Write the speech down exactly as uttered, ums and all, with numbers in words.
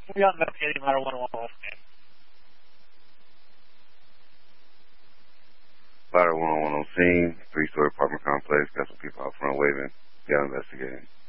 We are investigating Ladder one oh one West Main. Ladder one oh one on scene, three-story apartment complex. Got some people out front waving. Yeah, investigating.